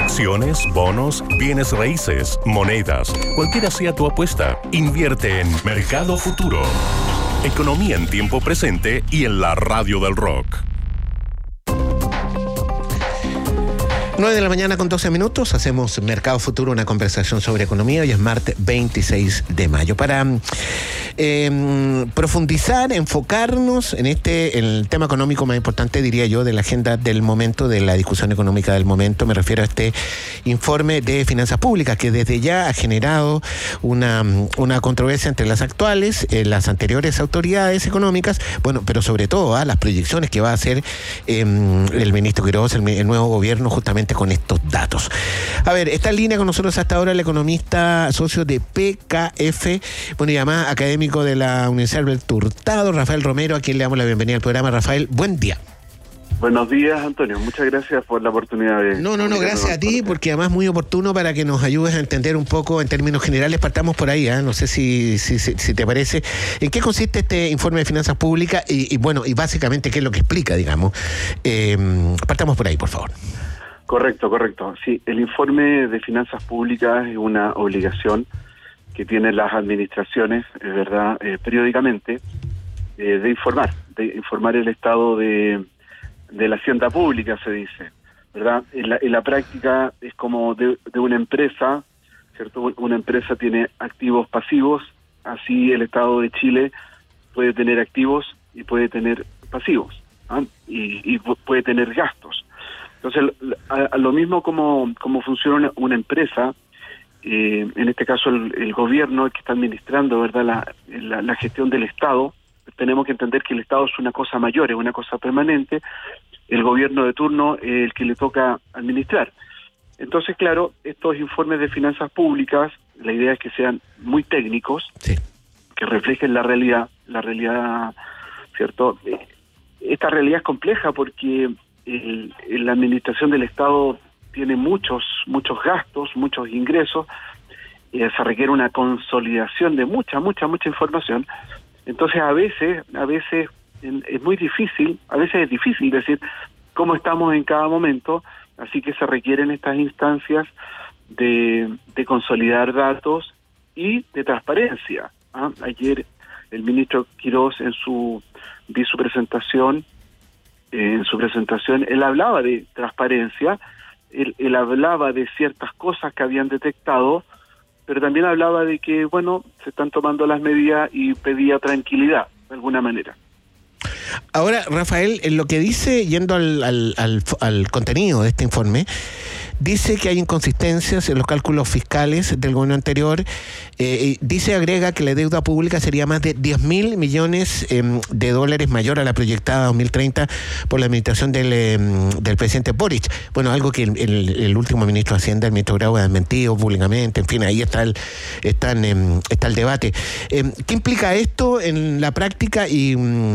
Acciones, bonos, bienes raíces, monedas, cualquiera sea tu apuesta, invierte en Mercado Futuro. Economía en tiempo presente y en la radio del rock. 9 de la mañana con 12 minutos, hacemos Mercado Futuro, una conversación sobre economía. Hoy es martes 26 de mayo. Para profundizar, enfocarnos en el tema económico más importante, diría yo, de la agenda del momento, de la discusión económica del momento, me refiero a este informe de finanzas públicas que desde ya ha generado una controversia entre las actuales, las anteriores autoridades económicas, bueno, pero sobre todo las proyecciones que va a hacer el ministro Quirós, el nuevo gobierno, justamente con estos datos. A ver, está en línea con nosotros hasta ahora el economista socio de PKF, bueno, y además académico de la Universidad Alberto Hurtado, Rafael Romero, a quien le damos la bienvenida al programa. Rafael, buen día. Buenos días, Antonio. Muchas gracias por la oportunidad de... No, gracias a ti, porque además muy oportuno para que nos ayudes a entender un poco en términos generales. Partamos por ahí, no sé si te parece. ¿En qué consiste este informe de finanzas públicas? Y básicamente, ¿qué es lo que explica, digamos? Partamos por ahí, por favor. Correcto. Sí, el informe de finanzas públicas es una obligación que tienen las administraciones, es verdad, periódicamente, de informar el estado de la hacienda pública, se dice, ¿verdad? En la práctica es como de una empresa, ¿cierto? Una empresa tiene activos pasivos, así el Estado de Chile puede tener activos y puede tener pasivos, y puede tener gastos. Entonces, a lo mismo como funciona una empresa, en este caso el gobierno, el que está administrando, ¿verdad?, la gestión del Estado, tenemos que entender que el Estado es una cosa mayor, es una cosa permanente, el gobierno de turno es el que le toca administrar. Entonces, claro, estos informes de finanzas públicas, la idea es que sean muy técnicos, sí, que reflejen la realidad, ¿cierto? Esta realidad es compleja porque la administración del Estado tiene muchos gastos, muchos ingresos, se requiere una consolidación de mucha información. Entonces a veces es muy difícil, decir cómo estamos en cada momento, así que se requieren estas instancias de consolidar datos y de transparencia. Ayer el ministro Quirós en su presentación, él hablaba de transparencia, él hablaba de ciertas cosas que habían detectado, pero también hablaba de que, bueno, se están tomando las medidas y pedía tranquilidad, de alguna manera. Ahora, Rafael, en lo que dice, yendo al contenido de este informe, dice que hay inconsistencias en los cálculos fiscales del gobierno anterior. Agrega que la deuda pública sería más de 10.000 millones de dólares mayor a la proyectada 2030 por la administración del presidente Boric. Bueno, algo que el último ministro de Hacienda, el ministro Grau, ha desmentido públicamente. En fin, ahí está el debate. ¿Qué implica esto en la práctica y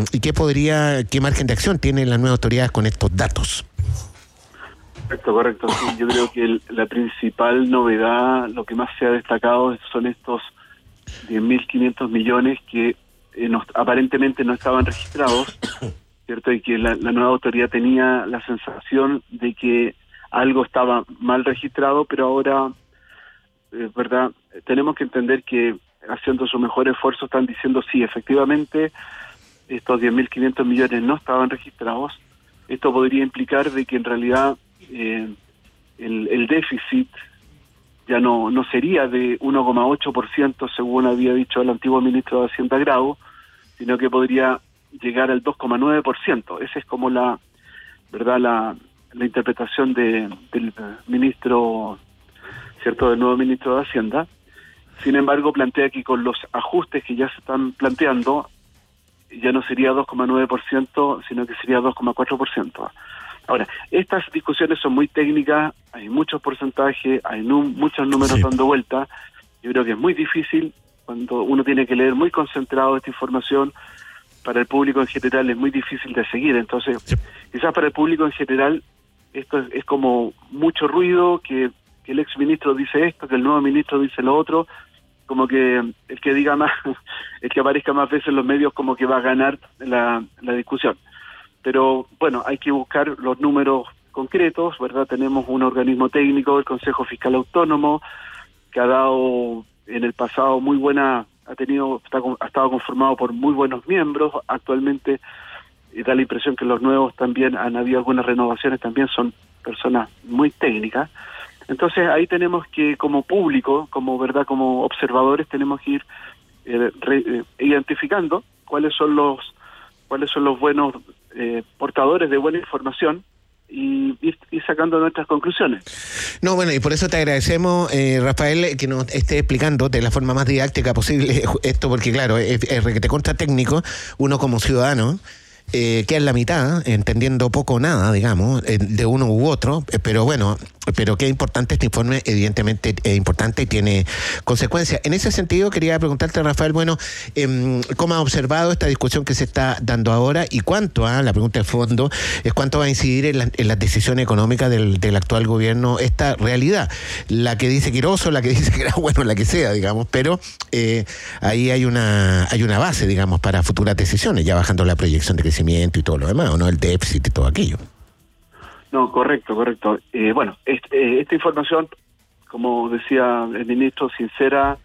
qué margen de acción tienen las nuevas autoridades con estos datos? Correcto. Sí, yo creo que la principal novedad, lo que más se ha destacado, son estos 10.500 millones que aparentemente no estaban registrados, ¿cierto? Y que la nueva autoridad tenía la sensación de que algo estaba mal registrado, pero ahora, ¿verdad? Tenemos que entender que haciendo su mejor esfuerzo están diciendo sí, efectivamente, estos 10.500 millones no estaban registrados. Esto podría implicar de que en realidad el déficit ya no sería de 1,8%, según había dicho el antiguo ministro de Hacienda Grau, sino que podría llegar al 2,9%. Esa es como la interpretación del ministro, ¿cierto?, del nuevo ministro de Hacienda. Sin embargo, plantea que con los ajustes que ya se están planteando, ya no sería 2,9%, sino que sería 2,4%. Ahora, estas discusiones son muy técnicas, hay muchos porcentajes, hay muchos números dando vuelta. Yo creo que es muy difícil cuando uno tiene que leer muy concentrado esta información. Para el público en general es muy difícil de seguir. Entonces, quizás para el público en general esto es como mucho ruido, que el ex ministro dice esto, que el nuevo ministro dice lo otro, como que el que diga más, el que aparezca más veces en los medios, como que va a ganar la discusión. Pero bueno, hay que buscar los números concretos, ¿verdad? Tenemos un organismo técnico, el Consejo Fiscal Autónomo, que ha dado en el pasado ha estado conformado por muy buenos miembros. Actualmente da la impresión que los nuevos también han habido algunas renovaciones, también son personas muy técnicas. Entonces ahí tenemos que, como público, como observadores, tenemos que ir identificando cuáles son los buenos portadores de buena información y sacando nuestras conclusiones. No, bueno, y por eso te agradecemos, Rafael, que nos esté explicando de la forma más didáctica posible esto, porque claro, es requete contra técnico, uno como ciudadano queda en la mitad, entendiendo poco o nada, digamos, de uno u otro, pero bueno, pero qué importante este informe, evidentemente es importante y tiene consecuencias. En ese sentido, quería preguntarte, Rafael, bueno, ¿cómo has observado esta discusión que se está dando ahora y cuánto, la pregunta de fondo, es cuánto va a incidir en las decisiones económicas del actual gobierno esta realidad? La que dice Quirós, la que dice que era bueno, la que sea, digamos, pero ahí hay una base, digamos, para futuras decisiones, ya bajando la proyección de crecimiento y todo lo demás, ¿o no? El déficit y todo aquello. No, correcto. Bueno, esta información, como decía el ministro, sincera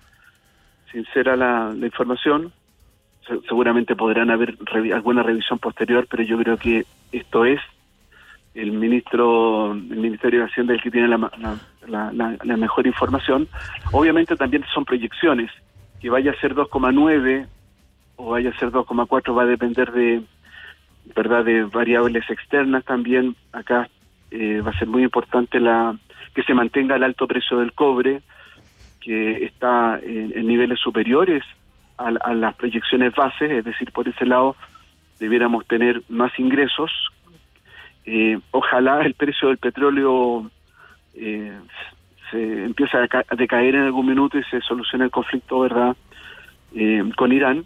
la información. Seguramente podrán haber alguna revisión posterior, pero yo creo que esto es el Ministerio de Hacienda el que tiene la mejor información. Obviamente también son proyecciones, que vaya a ser 2,9 o vaya a ser 2,4 va a depender de variables externas también. Acá va a ser muy importante que se mantenga el alto precio del cobre, que está en niveles superiores a las proyecciones bases, es decir, por ese lado debiéramos tener más ingresos. Ojalá el precio del petróleo se empiece a decaer en algún minuto y se solucione el conflicto, ¿verdad?, con Irán.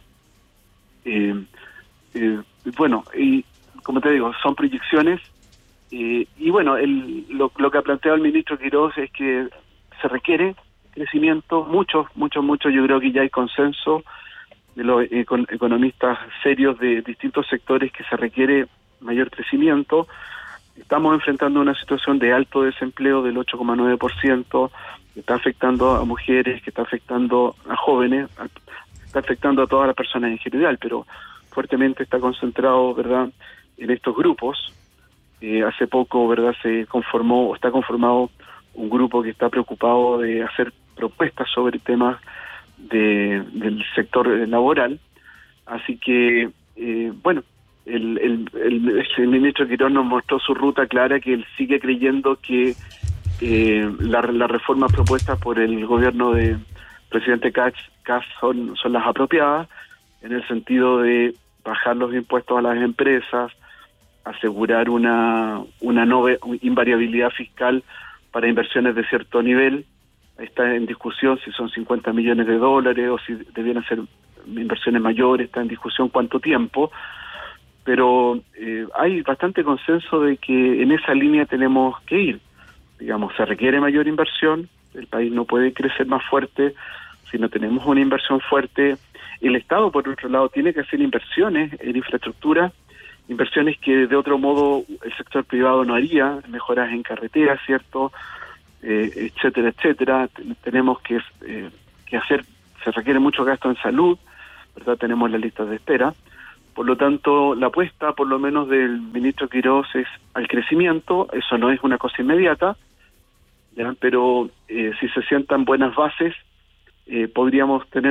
Bueno, y como te digo, son proyecciones, y bueno, lo que ha planteado el ministro Quirós es que se requiere crecimiento, mucho, yo creo que ya hay consenso de los economistas serios de distintos sectores que se requiere mayor crecimiento. Estamos enfrentando una situación de alto desempleo del 8,9%, que está afectando a mujeres, que está afectando a jóvenes, está afectando a todas las personas en general, pero fuertemente está concentrado, ¿verdad?, en estos grupos. Hace poco, ¿verdad?, está conformado un grupo que está preocupado de hacer propuestas sobre temas del sector laboral. Así que, bueno, el ministro Quirós nos mostró su ruta clara, que él sigue creyendo que las reformas propuestas por el gobierno de presidente Kast son las apropiadas, en el sentido de bajar los impuestos a las empresas, asegurar una no invariabilidad fiscal para inversiones de cierto nivel. Está en discusión si son $50 millones o si debieran ser inversiones mayores, está en discusión cuánto tiempo, pero hay bastante consenso de que en esa línea tenemos que ir. Digamos, se requiere mayor inversión, el país no puede crecer más fuerte si no tenemos una inversión fuerte. El Estado, por otro lado, tiene que hacer inversiones en infraestructura, inversiones que de otro modo el sector privado no haría, mejoras en carreteras, ¿cierto?, etcétera. Tenemos que hacer, se requiere mucho gasto en salud, ¿verdad? Tenemos las listas de espera. Por lo tanto, la apuesta, por lo menos del ministro Quirós, es al crecimiento. Eso no es una cosa inmediata, ¿ya? Pero si se sientan buenas bases, podríamos tener